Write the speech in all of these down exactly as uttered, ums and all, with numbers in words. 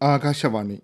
ആകാശവാണി.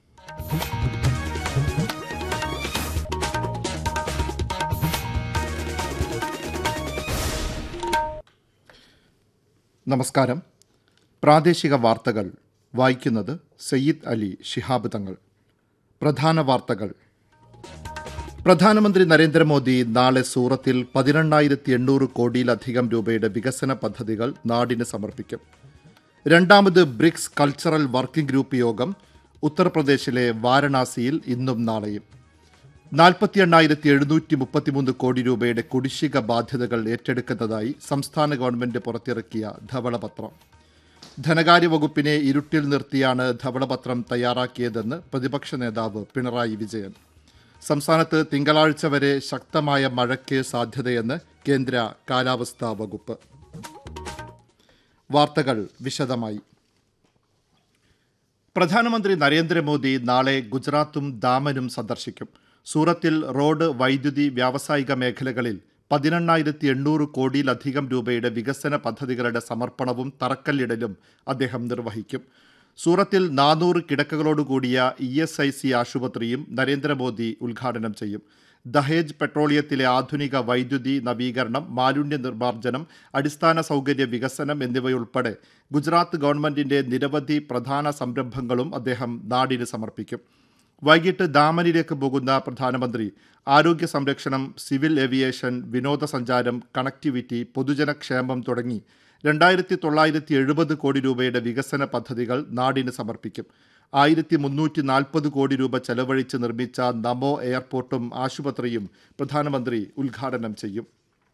നമസ്കാരം. പ്രാദേശിക വാർത്തകൾ വായിക്കുന്നത് സയ്യിദ് അലി ശിഹാബ് തങ്ങൾ. പ്രധാന വാർത്തകൾ. പ്രധാനമന്ത്രി നരേന്ദ്രമോദി നാളെ സൂറത്തിൽ പതിനെണ്ണായിരത്തി എണ്ണൂറ് കോടിയിലധികം രൂപയുടെ വികസന പദ്ധതികൾ നാടിന് സമർപ്പിക്കും. രണ്ടാമത് ബ്രിക്സ് കൾച്ചറൽ വർക്കിംഗ് ഗ്രൂപ്പ് യോഗം ഉത്തർപ്രദേശിലെ വാരണാസിയിൽ ഇന്നും നാളെയും. നാൽപ്പത്തി എണ്ണായിരത്തി എഴുന്നൂറ്റി മുപ്പത്തിമൂന്ന് കോടി രൂപയുടെ കുടിശ്ശിക ബാധ്യതകൾ ഏറ്റെടുക്കുന്നതായി സംസ്ഥാന ഗവൺമെന്റ് പുറത്തിറക്കിയ ധവളപത്രം. ധനകാര്യ വകുപ്പിനെ ഇരുട്ടിൽ നിർത്തിയാണ് ധവളപത്രം തയ്യാറാക്കിയതെന്ന് പ്രതിപക്ഷ നേതാവ് പിണറായി വിജയൻ. സംസ്ഥാനത്ത് തിങ്കളാഴ്ച വരെ ശക്തമായ മഴയ്ക്ക് സാധ്യതയെന്ന് കേന്ദ്ര കാലാവസ്ഥാ വകുപ്പ്. വാർത്തകൾ വിശദമായി. പ്രധാനമന്ത്രി നരേന്ദ്രമോദി നാളെ ഗുജറാത്തും ദാമനും സന്ദർശിക്കും. സൂറത്തിൽ റോഡ്, വൈദ്യുതി, വ്യാവസായിക മേഖലകളിൽ പതിനെണ്ണായിരത്തി എണ്ണൂറ് കോടിയിലധികം രൂപയുടെ വികസന പദ്ധതികളുടെ സമർപ്പണവും തറക്കല്ലിടലും അദ്ദേഹം നിർവഹിക്കും. സൂറത്തിൽ നാനൂറ് കിടക്കകളോടുകൂടിയ ഇ എസ് ഐ സി ആശുപത്രിയും നരേന്ദ്രമോദി ഉദ്ഘാടനം ചെയ്യും. ദഹേജ് പെട്രോളിയത്തിലെ ആധുനിക വൈദ്യുതി നവീകരണം, മാലിന്യ നിർമ്മാർജ്ജനം, അടിസ്ഥാന സൗകര്യ വികസനം എന്നിവയുൾപ്പെടെ ഗുജറാത്ത് ഗവൺമെന്റിന്റെ നിരവധി പ്രധാന സംരംഭങ്ങളും അദ്ദേഹം നാടിന് സമർപ്പിക്കും. വൈകിട്ട് ദാമനിലേക്ക് പോകുന്ന പ്രധാനമന്ത്രി ആരോഗ്യ സംരക്ഷണം, സിവിൽ ഏവിയേഷൻ, വിനോദസഞ്ചാരം, കണക്ടിവിറ്റി, പൊതുജനക്ഷേമം തുടങ്ങി രണ്ടായിരത്തി തൊള്ളായിരത്തി എഴുപത് കോടി രൂപയുടെ വികസന പദ്ധതികൾ നാടിന് സമർപ്പിക്കും. ആയിരത്തി മുന്നൂറ്റി നാൽപ്പത് കോടി രൂപ ചെലവഴിച്ച് നിർമ്മിച്ച നമോ എയർപോർട്ടും ആശുപത്രിയും പ്രധാനമന്ത്രി ഉദ്ഘാടനം ചെയ്യും.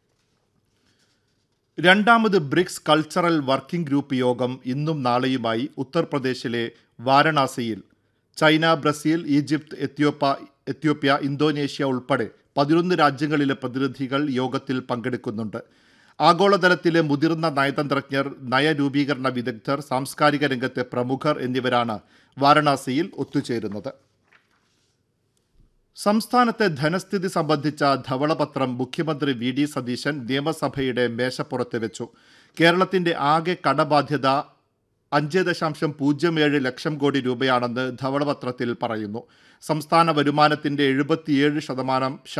രണ്ടാമത് ബ്രിക്സ് കൾച്ചറൽ വർക്കിംഗ് ഗ്രൂപ്പ് യോഗം ഇന്നും നാളെയുമായി ഉത്തർപ്രദേശിലെ വാരണാസിയിൽ China, Brazil, Egypt, Ethiopia Ethiopia Indonesia ഉൾപ്പെടെ പതിനൊന്ന് രാജ്യങ്ങളിലെ പ്രതിനിധികൾ യോഗത്തിൽ പങ്കെടുക്കുന്നുണ്ട്. ആഗോളതലത്തിലെ മുതിർന്ന നയതന്ത്രജ്ഞർ, നയരൂപീകരണ വിദഗ്ധർ, സാംസ്കാരിക രംഗത്തെ പ്രമുഖർ എന്നിവരാണ് വാരണാസിയിൽ ഒത്തുചേരുന്നത്. സംസ്ഥാനത്തെ ധനസ്ഥിതി സംബന്ധിച്ച ധവളപത്രം മുഖ്യമന്ത്രി വി ഡി സതീശൻ നിയമസഭയുടെ മേശപ്പുറത്ത് വെച്ചു. കേരളത്തിന്റെ ആകെ കടബാധ്യത അഞ്ച് ദശാംശം പൂജ്യം ഏഴ് ലക്ഷം കോടി രൂപയാണെന്ന് ധവളപത്രത്തിൽ പറയുന്നു. സംസ്ഥാന വരുമാനത്തിന്റെ എഴുപത്തിയേഴ് ശതമാനം